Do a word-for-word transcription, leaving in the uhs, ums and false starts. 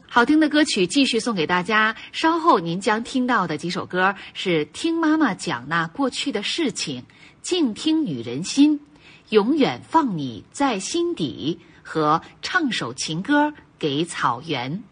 好听的歌曲继续送给大家，稍后您将听到的几首歌是听妈妈讲那过去的事情，静听女人心，永远放你在心底和唱首情歌给草原。